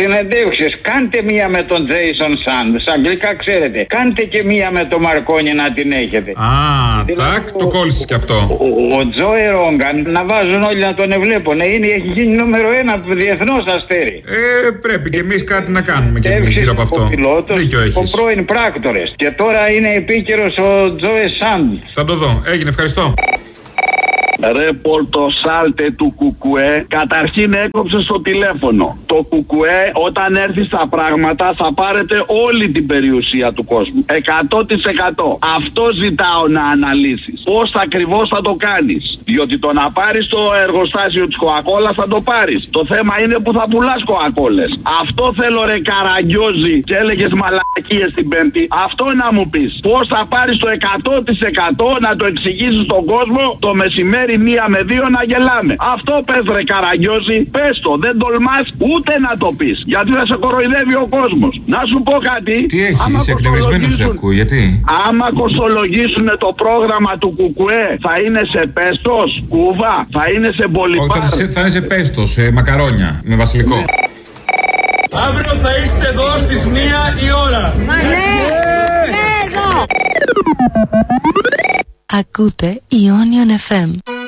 συνεντεύξεις. Κάντε μία με τον Jason Sand. Αγγλικά ξέρετε. Κάντε και μία με τον Μαρκόνι να την έχετε. Α, τσακ, το κόλλησες κι αυτό. Ο Τζόε Ρόγκαν, να βάζουν όλοι να τον ευλέπουν. Έχει γίνει νούμερο 1 διεθνώς αστέρι. Πρέπει και εμείς κάτι να κάνουμε και εμείς γύρω από αυτό. Δίκιο έχεις. Ο πρώην πράκτορες. Και τώρα είναι επίκαιρος ο Τζόε Σαντ. Θα το δω. Έγινε, ευχαριστώ. Ρε Πορτοσάλτε του Κουκουέ, καταρχήν έκοψε στο τηλέφωνο. Το Κουκουέ όταν έρθει στα πράγματα θα πάρετε όλη την περιουσία του κόσμου. 100%. Αυτό ζητάω να αναλύσεις. Πώς ακριβώς θα το κάνεις. Διότι το να πάρεις το εργοστάσιο της Κοακόλας θα το πάρεις. Το θέμα είναι που θα πουλάς Κοακόλες. Αυτό θέλω ρε Καραγκιόζη και έλεγες μαλακίες την Πέμπτη. Αυτό να μου πεις. Πώς θα πάρεις το 100% να το εξηγήσεις στον κόσμο το μεσημέρι 1 με 2 να γελάμε. Αυτό πες ρε Καραγκιόζη, πες το, δεν τολμάς ούτε να το πεις. Γιατί θα σε κοροϊδεύει ο κόσμος. Να σου πω κάτι. Τι έχει, είσαι εκνευρισμένος σε ακούω, γιατί. Άμα κοστολογήσουν το πρόγραμμα του Κουκουέ, θα είναι σε πέστος, κούβα, θα είναι σε μπολιπάρ. Θα είναι σε πέστος, σε μακαρόνια, με βασιλικό. Ναι. Αύριο θα είστε εδώ στις 1 η ώρα. Ακούτε Ionian FM.